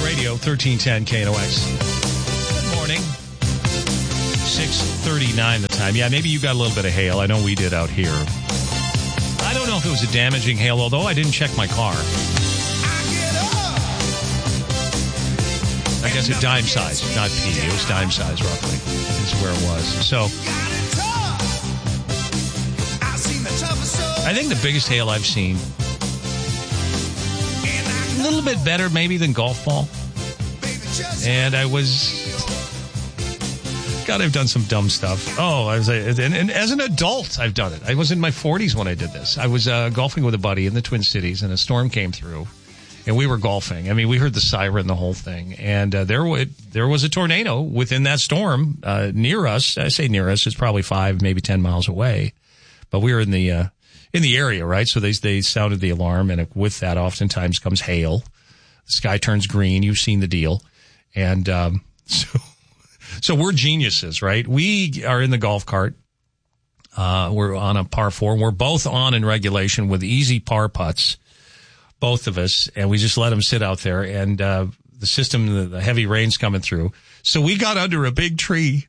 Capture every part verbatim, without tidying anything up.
Radio, thirteen ten K N O X. Good morning. six thirty-nine the time. Yeah, maybe you got a little bit of hail. I know we did out here. I don't know if it was a damaging hail, although I didn't check my car. I guess a dime size, not P. It was dime size, roughly, is where it was. So, I think the biggest hail I've seen, a little bit better maybe than golf ball. And I was, God, I've done some dumb stuff. Oh, I was, and, and as an adult, I've done it. I was in my forties when I did this. I was uh, golfing with a buddy in the Twin Cities, and a storm came through. And we were golfing. I mean, we heard the siren, the whole thing. And uh, there, w- there was a tornado within that storm uh, near us. I say near us. It's probably five, maybe ten miles away. But we were in the uh, in the area, right? So they they sounded the alarm. And with that, oftentimes comes hail. The sky turns green. You've seen the deal. And um, so, so we're geniuses, right? We are in the golf cart. Uh, we're on a par four. We're both on in regulation with easy par putts. Both of us, and we just let them sit out there, and uh, the system, the, the heavy rain's coming through. So we got under a big tree.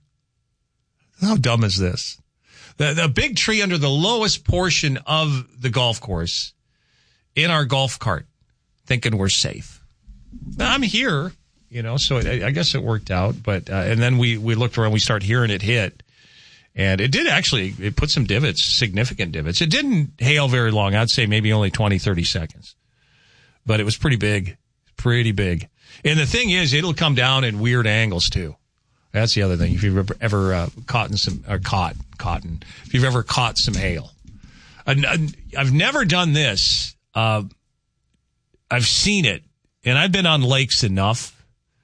How dumb is this? The, the big tree under the lowest portion of the golf course in our golf cart, thinking we're safe. Now, I'm here, you know, so I, I guess it worked out. But uh, and then we, we looked around, we start hearing it hit. And it did actually, it put some divots, significant divots. It didn't hail very long. I'd say maybe only twenty, thirty seconds. But it was pretty big, pretty big. And the thing is, it'll come down in weird angles too. That's the other thing. If you've ever, ever uh, caught in some, or caught, cotton, if you've ever caught some hail. I've never done this. Uh, I've seen it, and I've been on lakes enough.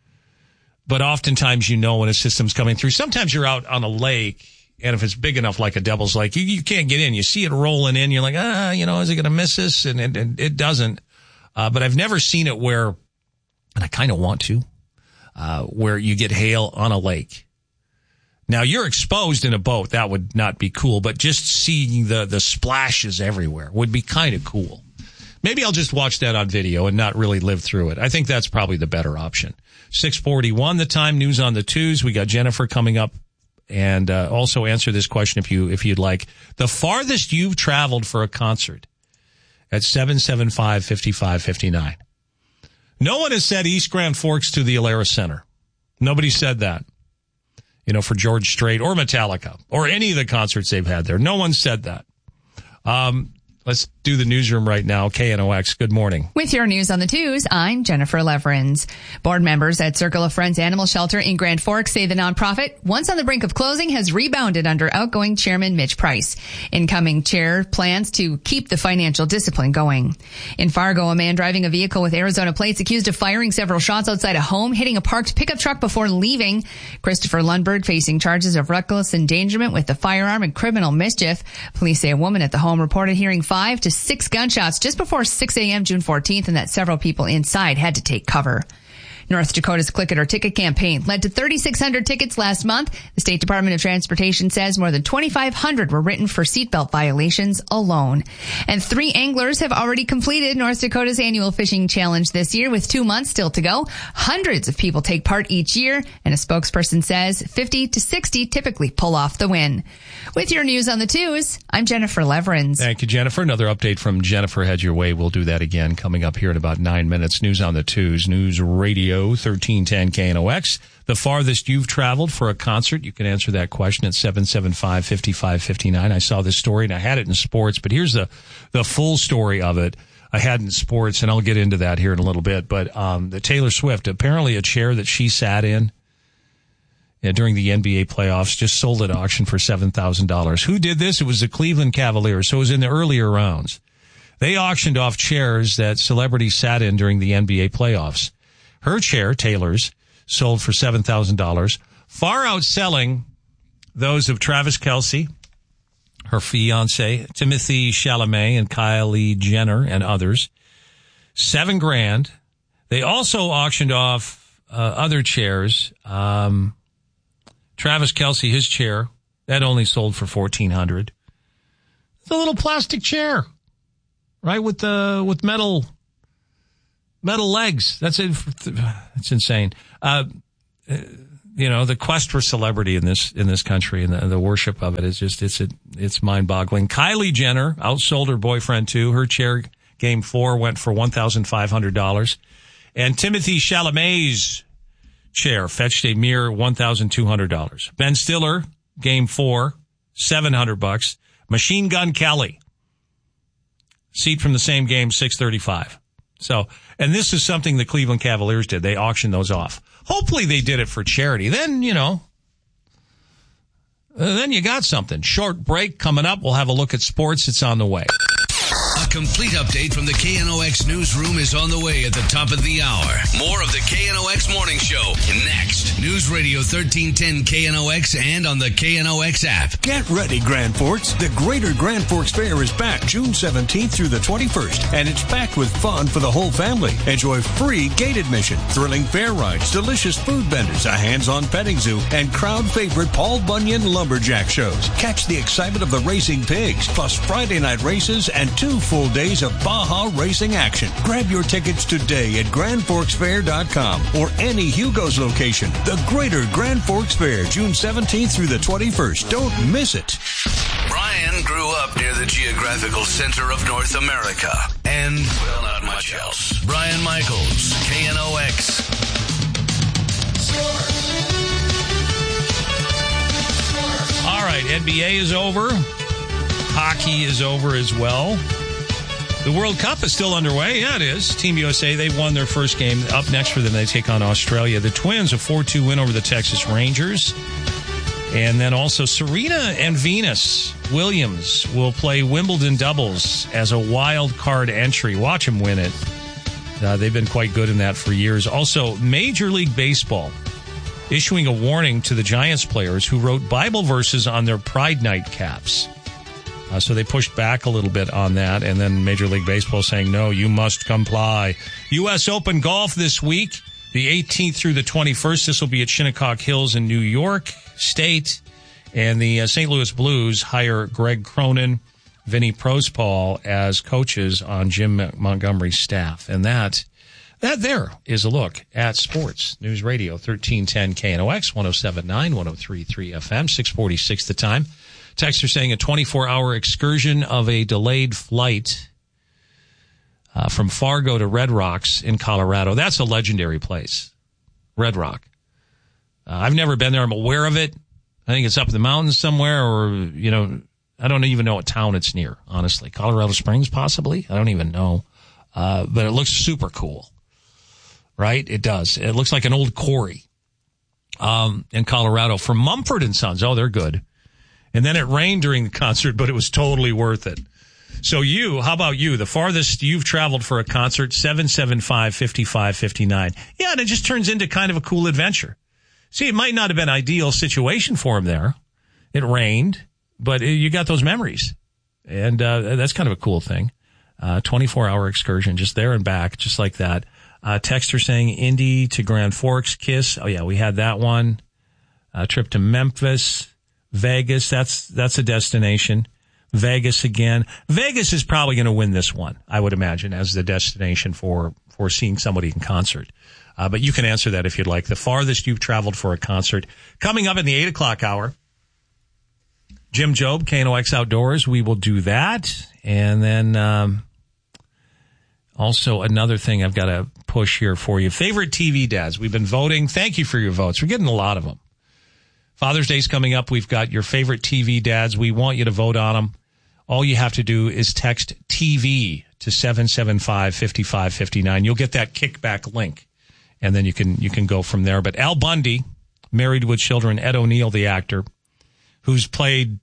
But oftentimes, you know when a system's coming through. Sometimes you're out on a lake, and if it's big enough, like a Devil's Lake, you, you can't get in. You see it rolling in. You're like, ah, you know, is it going to miss us? And, and, and it doesn't. Uh, but I've never seen it where, and I kind of want to, uh, where you get hail on a lake. Now, you're exposed in a boat. That would not be cool, but just seeing the, the splashes everywhere would be kind of cool. Maybe I'll just watch that on video and not really live through it. I think that's probably the better option. six forty-one the time, news on the twos. We got Jennifer coming up, and uh, also answer this question if you if you'd like. The farthest you've traveled for a concert. At seven seven five, five five five nine. No one has said East Grand Forks to the Alara Center. Nobody said that. You know, for George Strait or Metallica or any of the concerts they've had there. No one said that. Um, let's do the newsroom right now. K N O X, good morning. With your news on the twos, I'm Jennifer Leverins. Board members at Circle of Friends Animal Shelter in Grand Forks say the nonprofit, once on the brink of closing, has rebounded under outgoing chairman Mitch Price. Incoming chair plans to keep the financial discipline going. In Fargo, a man driving a vehicle with Arizona plates accused of firing several shots outside a home, hitting a parked pickup truck before leaving. Christopher Lundberg facing charges of reckless endangerment with a firearm and criminal mischief. Police say a woman at the home reported hearing five to six gunshots just before six a.m. June fourteenth, and that several people inside had to take cover. North Dakota's Click It or Ticket campaign led to thirty-six hundred tickets last month. The State Department of Transportation says more than twenty-five hundred were written for seatbelt violations alone. And three anglers have already completed North Dakota's annual fishing challenge this year, with two months still to go. Hundreds of people take part each year, and a spokesperson says fifty to sixty typically pull off the win. With your news on the twos, I'm Jennifer Leverins. Thank you, Jennifer. Another update from Jennifer head your way. We'll do that again coming up here in about nine minutes. News on the twos, News Radio. thirteen ten K N O X. The farthest you've traveled for a concert, you can answer that question at seven seven five, five five five nine. I saw this story and I had it in sports, but here's the, the full story of it. I had in sports, and I'll get into that here in a little bit. But um, the Taylor Swift, apparently a chair that she sat in uh, during the N B A playoffs, just sold at auction for seven thousand dollars. Who did this? It was the Cleveland Cavaliers, so it was in the earlier rounds. They auctioned off chairs that celebrities sat in during the N B A playoffs. Her chair, Taylor's, sold for seven thousand dollars, far outselling those of Travis Kelce, her fiancé, Timothy Chalamet, and Kylie Jenner, and others. Seven grand. They also auctioned off uh, other chairs. Um, Travis Kelce, his chair, that only sold for fourteen hundred dollars. It's a little plastic chair, right, with the with metal Metal legs. That's it. It's insane. Uh, you know, the quest for celebrity in this, in this country and the, the worship of it is just, it's, it, it's mind boggling. Kylie Jenner outsold her boyfriend too. Her chair game four went for one thousand five hundred dollars. And Timothy Chalamet's chair fetched a mere one thousand two hundred dollars. Ben Stiller, game four, seven hundred bucks. Machine Gun Kelly, seat from the same game, six thirty-five. So, and this is something the Cleveland Cavaliers did. They auctioned those off. Hopefully they did it for charity. Then, you know, uh, then you got something. Short break coming up. We'll have a look at sports. It's on the way. A complete update from the K N O X newsroom is on the way at the top of the hour. More of the K N O X morning show next. News Radio thirteen ten K N O X and on the K N O X app. Get ready, Grand Forks. The Greater Grand Forks Fair is back June seventeenth through the twenty-first, and it's packed with fun for the whole family. Enjoy free gate admission, thrilling fair rides, delicious food vendors, a hands-on petting zoo, and crowd favorite Paul Bunyan lumberjack shows. Catch the excitement of the racing pigs, plus Friday night races and two full days of Baja racing action. Grab your tickets today at grand forks fair dot com or any Hugo's location. The Greater Grand Forks Fair, June seventeenth through the twenty-first. Don't miss it. Brian grew up near the geographical center of North America and, well, not much else. Brian Michaels, K N O X. All right, N B A is over. Hockey is over as well. The World Cup is still underway. Yeah, it is. Team U S A, they won their first game. Up next for them, they take on Australia. The Twins, a four two win over the Texas Rangers. And then also Serena and Venus Williams will play Wimbledon doubles as a wild card entry. Watch them win it. Uh, they've been quite good in that for years. Also, Major League Baseball issuing a warning to the Giants players who wrote Bible verses on their Pride Night caps. Uh, so they pushed back a little bit on that, and then Major League Baseball saying, no, you must comply. U S Open Golf this week, the eighteenth through the twenty-first. This will be at Shinnecock Hills in New York State. And the uh, Saint Louis Blues hire Greg Cronin, Vinny Prospal as coaches on Jim Montgomery's staff. And that, that there is a look at sports. News Radio thirteen ten K N O X, one oh seven point nine, one oh three point three F M, six forty-six the time. Texter saying a twenty-four hour excursion of a delayed flight uh, from Fargo to Red Rocks in Colorado. That's a legendary place, Red Rock. Uh, I've never been there. I'm aware of it. I think it's up in the mountains somewhere, or, you know, I don't even know what town it's near, honestly. Colorado Springs, possibly? I don't even know. Uh, but it looks super cool, right? It does. It looks like an old quarry um, in Colorado. From Mumford and Sons. Oh, they're good. And then it rained during the concert, but it was totally worth it. So you, how about you? The farthest you've traveled for a concert, seven seven five, five five five nine. Yeah, and it just turns into kind of a cool adventure. See, it might not have been an ideal situation for him there. It rained, but you got those memories. And uh, that's kind of a cool thing. Uh, twenty-four hour excursion, just there and back, just like that. Uh, texter saying Indy to Grand Forks, Kiss. Oh, yeah, we had that one. Uh, trip to Memphis. Vegas, that's that's a destination. Vegas again. Vegas is probably going to win this one, I would imagine, as the destination for, for seeing somebody in concert. Uh, but you can answer that if you'd like. The farthest you've traveled for a concert. Coming up in the eight o'clock hour, Jim Job, K N O X Outdoors. We will do that. And then um, also another thing I've got to push here for you. Favorite T V dads. We've been voting. Thank you for your votes. We're getting a lot of them. Father's Day's coming up. We've got your favorite T V dads. We want you to vote on them. All you have to do is text T V to seven seven five, five five five nine. You'll get that kickback link, and then you can you can go from there. But Al Bundy, Married with Children, Ed O'Neill, the actor, who's played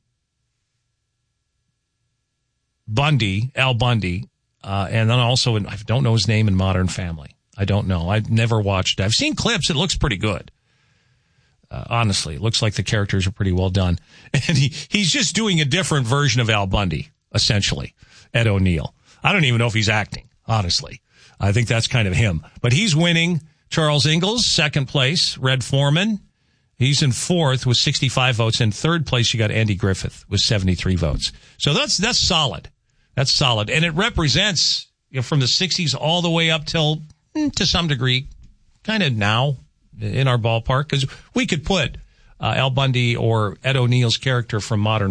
Bundy, Al Bundy, uh, and then also, in, I don't know his name in Modern Family. I don't know. I've never watched it. I've seen clips. It looks pretty good. Uh, honestly, it looks like the characters are pretty well done. And he, he's just doing a different version of Al Bundy, essentially, Ed O'Neill. I don't even know if he's acting, honestly. I think that's kind of him. But he's winning. Charles Ingalls, second place. Red Foreman, he's in fourth with sixty-five votes. In third place, you got Andy Griffith with seventy-three votes. So that's that's solid. That's solid. And it represents, you know, from the sixties all the way up till to some degree, kind of now in our ballpark, because we could put uh, Al Bundy or Ed O'Neill's character from Modern